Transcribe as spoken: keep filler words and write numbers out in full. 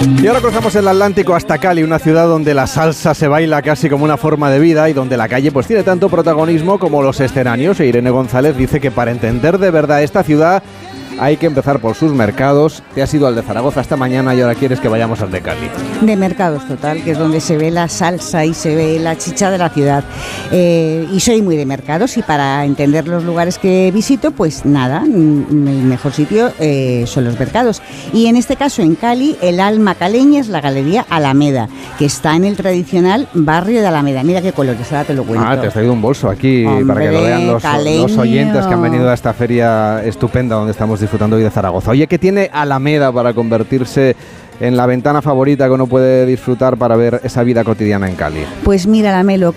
Y ahora cruzamos el Atlántico hasta Cali, una ciudad donde la salsa se baila casi como una forma de vida y donde la calle pues tiene tanto protagonismo como los escenarios. E Irene González dice que para entender de verdad esta ciudad hay que empezar por sus mercados. Te has ido al de Zaragoza esta mañana y ahora quieres que vayamos al de Cali. De mercados, total, que es donde se ve la salsa y se ve la chicha de la ciudad. Eh, y soy muy de mercados y para entender los lugares que visito, pues nada, el mejor sitio eh, son los mercados. Y en este caso, en Cali, el alma caleña es la Galería Alameda, que está en el tradicional barrio de Alameda. Mira qué colores, ahora te lo cuento. Ah, te has traído un bolso aquí. Hombre, para que lo vean los, los oyentes que han venido a esta feria estupenda donde estamos disfrutando hoy de Zaragoza. Oye, ¿qué tiene Alameda para convertirse en la ventana favorita que uno puede disfrutar para ver esa vida cotidiana en Cali? Pues mira, Lamelo,